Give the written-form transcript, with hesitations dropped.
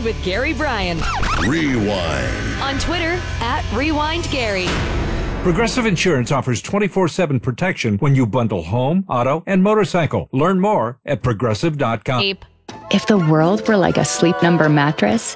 with Gary Bryan. Rewind. On Twitter, @RewindGary. Progressive Insurance offers 24/7 protection when you bundle home, auto, and motorcycle. Learn more at progressive.com. If the world were like a Sleep Number mattress,